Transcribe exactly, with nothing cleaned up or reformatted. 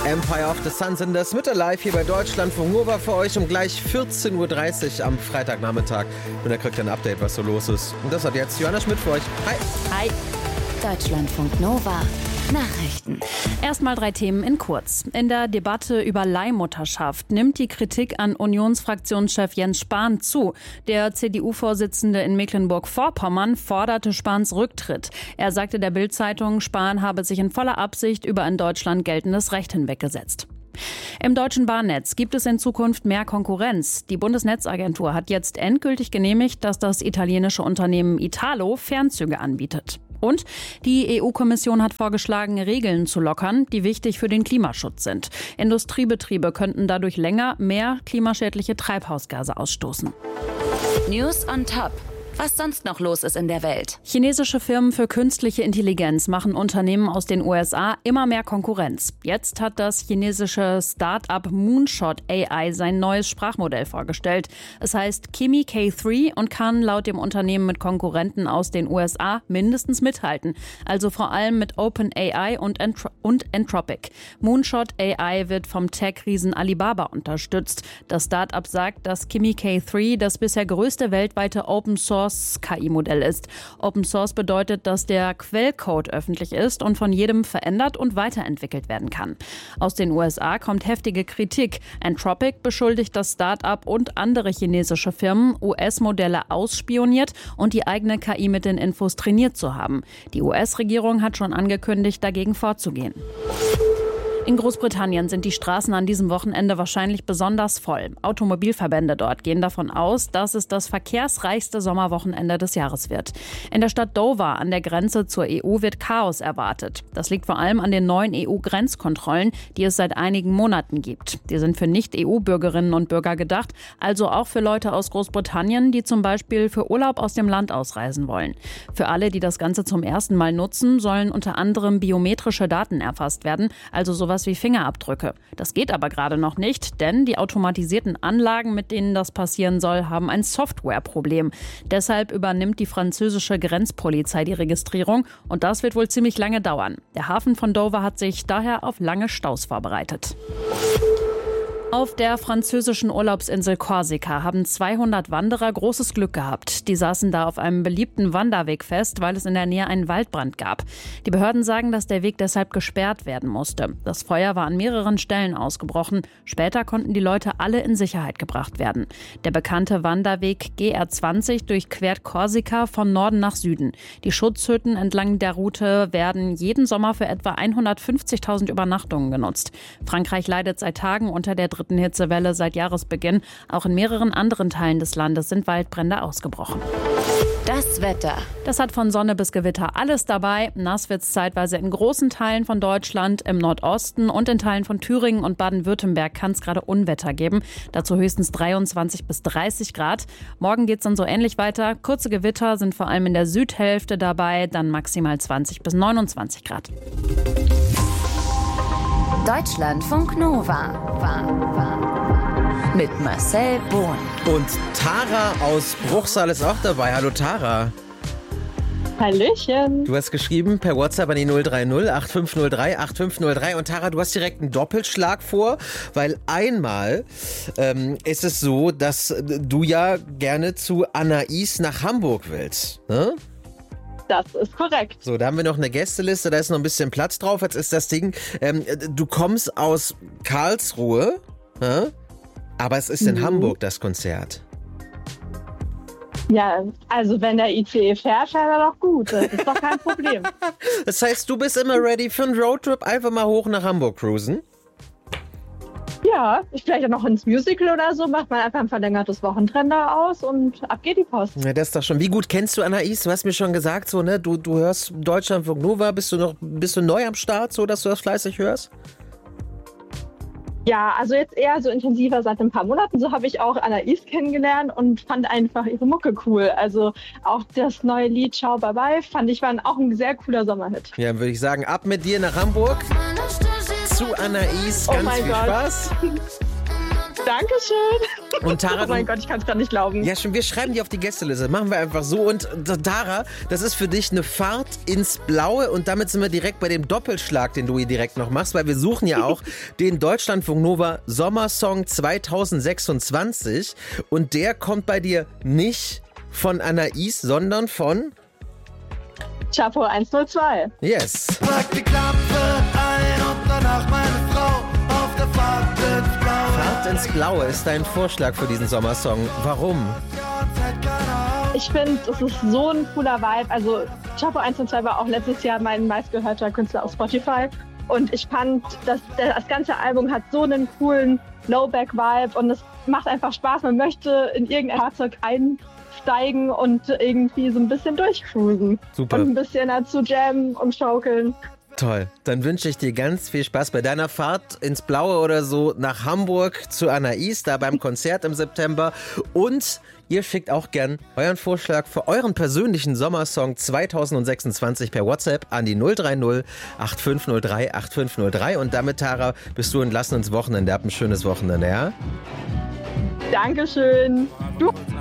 Empire of the Sun sind das Mitte live hier bei Deutschlandfunk Nova für euch um gleich vierzehn Uhr dreißig am Freitagnachmittag. Und da kriegt ihr ein Update, was so los ist. Und das hat jetzt Johanna Schmidt für euch. Hi. Hi. Deutschlandfunk Nova. Nachrichten. Erstmal drei Themen in kurz. In der Debatte über Leihmutterschaft nimmt die Kritik an Unionsfraktionschef Jens Spahn zu. Der C D U-Vorsitzende in Mecklenburg-Vorpommern forderte Spahns Rücktritt. Er sagte der Bild-Zeitung, Spahn habe sich in voller Absicht über in Deutschland geltendes Recht hinweggesetzt. Im deutschen Bahnnetz gibt es in Zukunft mehr Konkurrenz. Die Bundesnetzagentur hat jetzt endgültig genehmigt, dass das italienische Unternehmen Italo Fernzüge anbietet. Und die E U-Kommission hat vorgeschlagen, Regeln zu lockern, die wichtig für den Klimaschutz sind. Industriebetriebe könnten dadurch länger mehr klimaschädliche Treibhausgase ausstoßen. News on Top. Was sonst noch los ist in der Welt. Chinesische Firmen für künstliche Intelligenz machen Unternehmen aus den U S A immer mehr Konkurrenz. Jetzt hat das chinesische Start-up Moonshot A I sein neues Sprachmodell vorgestellt. Es heißt Kimi K drei und kann laut dem Unternehmen mit Konkurrenten aus den U S A mindestens mithalten. Also vor allem mit OpenAI und, Entro- und Anthropic. Moonshot A I wird vom Tech-Riesen Alibaba unterstützt. Das Start-up sagt, dass Kimi K drei das bisher größte weltweite Open-Source K I-Modell ist. Open Source bedeutet, dass der Quellcode öffentlich ist und von jedem verändert und weiterentwickelt werden kann. Aus den U S A kommt heftige Kritik. Anthropic beschuldigt das Start-up und andere chinesische Firmen, U S-Modelle ausspioniert und die eigene K I mit den Infos trainiert zu haben. Die U S-Regierung hat schon angekündigt, dagegen vorzugehen. In Großbritannien sind die Straßen an diesem Wochenende wahrscheinlich besonders voll. Automobilverbände dort gehen davon aus, dass es das verkehrsreichste Sommerwochenende des Jahres wird. In der Stadt Dover an der Grenze zur E U wird Chaos erwartet. Das liegt vor allem an den neuen E U-Grenzkontrollen, die es seit einigen Monaten gibt. Die sind für Nicht-E U-Bürgerinnen und Bürger gedacht, also auch für Leute aus Großbritannien, die zum Beispiel für Urlaub aus dem Land ausreisen wollen. Für alle, die das Ganze zum ersten Mal nutzen, sollen unter anderem biometrische Daten erfasst werden, also sowas wie Fingerabdrücke. Das geht aber gerade noch nicht, denn die automatisierten Anlagen, mit denen das passieren soll, haben ein Softwareproblem. Deshalb übernimmt die französische Grenzpolizei die Registrierung und das wird wohl ziemlich lange dauern. Der Hafen von Dover hat sich daher auf lange Staus vorbereitet. Auf der französischen Urlaubsinsel Korsika haben zweihundert Wanderer großes Glück gehabt. Die saßen da auf einem beliebten Wanderweg fest, weil es in der Nähe einen Waldbrand gab. Die Behörden sagen, dass der Weg deshalb gesperrt werden musste. Das Feuer war an mehreren Stellen ausgebrochen. Später konnten die Leute alle in Sicherheit gebracht werden. Der bekannte Wanderweg G R zwanzig durchquert Korsika von Norden nach Süden. Die Schutzhütten entlang der Route werden jeden Sommer für etwa hundertfünfzigtausend Übernachtungen genutzt. Frankreich leidet seit Tagen unter der dritten Hitzewelle seit Jahresbeginn. Auch in mehreren anderen Teilen des Landes sind Waldbrände ausgebrochen. Das Wetter. Das hat von Sonne bis Gewitter alles dabei. Nass wird es zeitweise in großen Teilen von Deutschland, im Nordosten und in Teilen von Thüringen und Baden-Württemberg kann es gerade Unwetter geben. Dazu höchstens dreiundzwanzig bis dreißig Grad. Morgen geht es dann so ähnlich weiter. Kurze Gewitter sind vor allem in der Südhälfte dabei, dann maximal zwanzig bis neunundzwanzig Grad. Deutschlandfunk Nova war, war mit Marcel Bohn. Und Tara aus Bruchsal ist auch dabei. Hallo Tara. Hallöchen. Du hast geschrieben per WhatsApp an die null drei null acht fünf null drei acht fünf null drei. Und Tara, du hast direkt einen Doppelschlag vor, weil einmal ähm, ist es so, dass du ja gerne zu Anais nach Hamburg willst, ne? Das ist korrekt. So, da haben wir noch eine Gästeliste, da ist noch ein bisschen Platz drauf. Jetzt ist das Ding, ähm, du kommst aus Karlsruhe, äh? aber es ist in mhm. Hamburg das Konzert. Ja, also wenn der I C E fährt, fährt er doch gut. Das ist doch kein Problem. Das heißt, du bist immer ready für einen Roadtrip, einfach mal hoch nach Hamburg cruisen? Ja, vielleicht auch noch ins Musical oder so, macht man einfach ein verlängertes Wochenende aus und ab geht die Post. Ja, das ist doch schon. Wie gut kennst du Anais? Du hast mir schon gesagt, so, ne, du, du hörst Deutschlandfunk Nova, bist du noch, bist du neu am Start, so dass du das fleißig hörst? Ja, also jetzt eher so intensiver seit ein paar Monaten. So habe ich auch Anais kennengelernt und fand einfach ihre Mucke cool. Also auch das neue Lied Ciao Bye Bye fand ich war auch ein sehr cooler Sommerhit. Ja, würde ich sagen, ab mit dir nach Hamburg zu Anais. Ganz oh viel Gott. Spaß. Dankeschön. Und Tara, oh mein du, Gott, ich kann es gerade nicht glauben. ja, schon, wir schreiben die auf die Gästeliste. Machen wir einfach so. Und Tara, das ist für dich eine Fahrt ins Blaue. Und damit sind wir direkt bei dem Doppelschlag, den du hier direkt noch machst, weil wir suchen ja auch den Deutschlandfunk Nova Sommersong zwanzig sechsundzwanzig. Und der kommt bei dir nicht von Anais, sondern von Chapo eins null zwei. Yes. Pack die Klappe ein und danach meine Frau auf der Fahrt ins Blaue. Fahrt ins Blaue ist dein Vorschlag für diesen Sommersong. Warum? Ich finde, es ist so ein cooler Vibe. Also Chapo eins null zwei war auch letztes Jahr mein meistgehörter Künstler auf Spotify. Und ich fand, dass das ganze Album hat so einen coolen Lowback-Vibe und es macht einfach Spaß. Man möchte in irgendein Fahrzeug einsteigen und irgendwie so ein bisschen durchcruisen. Super. Und ein bisschen dazu jammen und schaukeln. Toll. Dann wünsche ich dir ganz viel Spaß bei deiner Fahrt ins Blaue oder so nach Hamburg zu Anais, da beim Konzert im September. Und ihr schickt auch gern euren Vorschlag für euren persönlichen Sommersong zwanzig sechsundzwanzig per WhatsApp an die null drei null acht fünf null drei acht fünf null drei. Und damit, Tara, bist du entlassen ins Wochenende. Habt ein schönes Wochenende, ja? Dankeschön. Du